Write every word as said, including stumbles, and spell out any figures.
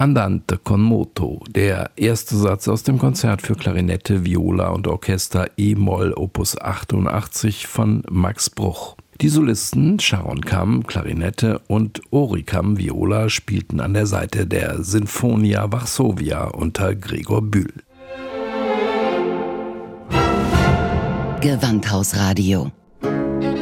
Andante con moto, der erste Satz aus dem Konzert für Klarinette, Viola und Orchester E-Moll Opus achtundachtzig von Max Bruch. Die Solisten Sharon Kam, Klarinette und Ori Kam, Viola, spielten an der Seite der Sinfonia Varsovia unter Gregor Bühl. Gewandhausradio